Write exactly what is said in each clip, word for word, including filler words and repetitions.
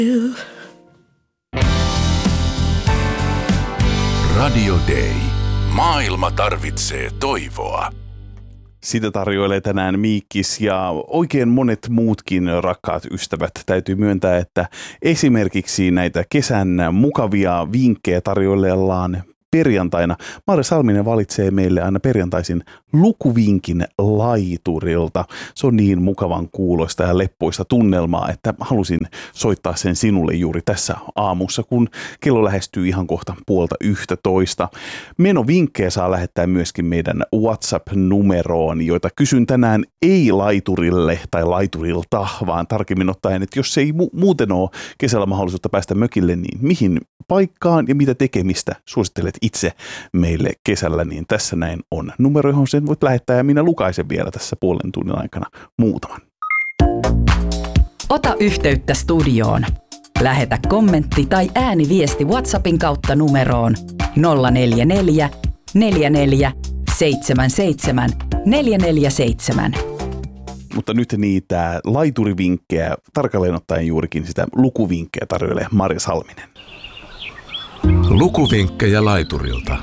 Radio Day. Maailma tarvitsee toivoa. Sitä tarjoilee tänään Miikkis ja oikein monet muutkin rakkaat ystävät. Täytyy myöntää, että esimerkiksi näitä kesän mukavia vinkkejä tarjoillaan perjantaina. Mari Salminen valitsee meille aina perjantaisin lukuvinkin laiturilta. Se on niin mukavan kuuloista ja leppoista tunnelmaa, että halusin soittaa sen sinulle juuri tässä aamussa, kun kello lähestyy ihan kohta puolta yhtätoista. Menovinkkejä saa lähettää myöskin meidän WhatsApp-numeroon, joita kysyn tänään ei laiturille tai laiturilta, vaan tarkemmin ottaen, että jos ei mu- muuten ole kesällä mahdollisuutta päästä mökille, niin mihin paikkaan ja mitä tekemistä suosittelet itse meille kesällä, niin tässä näin on numero, johon sen voit lähettää ja minä lukaisen vielä tässä puolen tunnin aikana muutaman. Ota yhteyttä studioon. Lähetä kommentti tai ääniviesti WhatsAppin kautta numeroon nolla neljä neljä, neljä neljä, seitsemän seitsemän, neljä neljä seitsemän. Mutta nyt niitä laiturivinkkejä, tarkalleen ottaen juurikin sitä lukuvinkkejä tarjoilee Mari Salminen. Lukuvinkkejä laiturilta.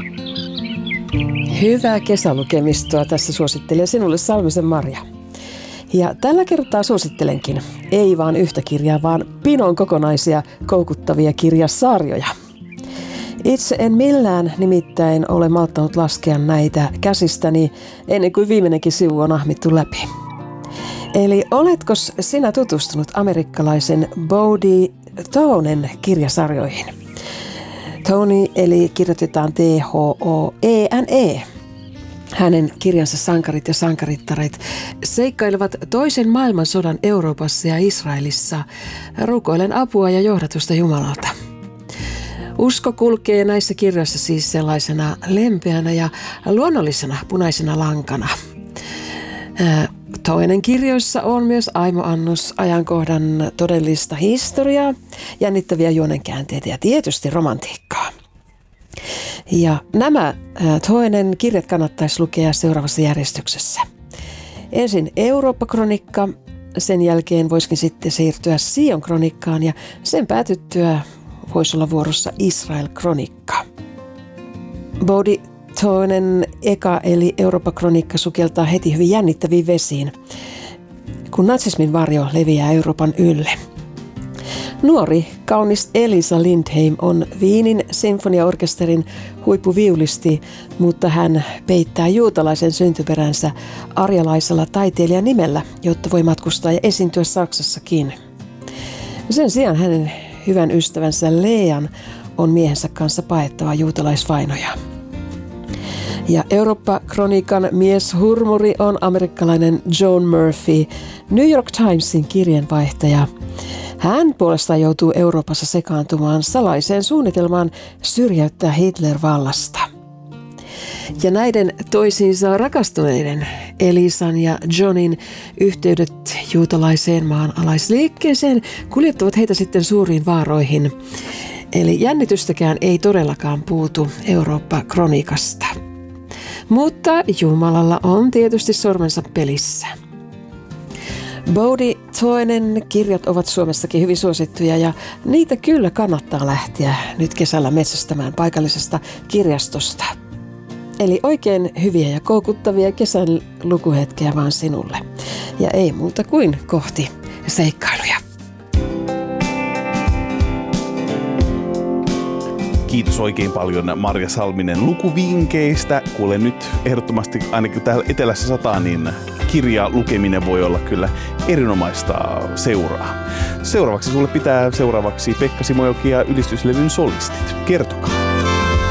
Hyvää kesälukemistoa tässä suosittelee sinulle Salmisen Marja. Ja tällä kertaa suosittelenkin ei vaan yhtä kirjaa, vaan pinon kokonaisia koukuttavia kirjasarjoja. Itse en millään nimittäin ole malttanut laskea näitä käsistäni ennen kuin viimeinenkin sivu on ahmittu läpi. Eli oletko sinä tutustunut amerikkalaisen Bodie Thonen kirjasarjoihin? Tony, eli kirjoitetaan T H O E N E. Hänen kirjansa Sankarit ja sankarittaret seikkailevat toisen maailmansodan Euroopassa ja Israelissa rukoillen apua ja johdatusta Jumalalta. Usko kulkee näissä kirjoissa siis sellaisena lempeänä ja luonnollisena punaisena lankana. Toinen kirjoissa on myös aimoannos ajankohdan todellista historiaa, jännittäviä juonenkäänteitä ja tietysti romantiikkaa. Ja nämä toinen kirjat kannattaisi lukea seuraavassa järjestyksessä. Ensin Eurooppa-kronikka, sen jälkeen voisikin sitten siirtyä Sion-kronikkaan ja sen päätyttyä voisi olla vuorossa Israel-kronikka. Bodie Toinen eka eli Eurooppa-kronikka sukeltaa heti hyvin jännittäviin vesiin, kun natsismin varjo leviää Euroopan ylle. Nuori, kaunis Elisa Lindheim on Wienin sinfoniaorkesterin huippuviulisti, mutta hän peittää juutalaisen syntyperänsä arjalaisella taiteilijan nimellä, jotta voi matkustaa ja esiintyä Saksassakin. Sen sijaan hänen hyvän ystävänsä Lean on miehensä kanssa paettava juutalaisvainoja. Ja Eurooppa-kronikan mieshurmuri on amerikkalainen John Murphy, New York Timesin kirjeenvaihtaja. Hän puolestaan joutuu Euroopassa sekaantumaan salaiseen suunnitelmaan syrjäyttää Hitler vallasta. Ja näiden toisiinsa rakastuneiden Elisan ja Johnin yhteydet juutalaiseen maanalaisliikkeeseen kuljettavat heitä sitten suuriin vaaroihin. Eli jännitystäkään ei todellakaan puutu Eurooppa-kronikasta. Mutta Jumalalla on tietysti sormensa pelissä. Bodie Toinen kirjat ovat Suomessakin hyvin suosittuja ja niitä kyllä kannattaa lähteä nyt kesällä metsästämään paikallisesta kirjastosta. Eli oikein hyviä ja koukuttavia kesän lukuhetkeä vaan sinulle. Ja ei muuta kuin kohti seikkailuja. Kiitos oikein paljon Marja Salminen lukuvinkkeistä. Kuule nyt ehdottomasti ainakin täällä etelässä sataa, niin kirja lukeminen voi olla kyllä erinomaista seuraa. Seuraavaksi sulle pitää seuraavaksi Pekka Simojoki ja ylistyslevyn solistit. Kertokaa.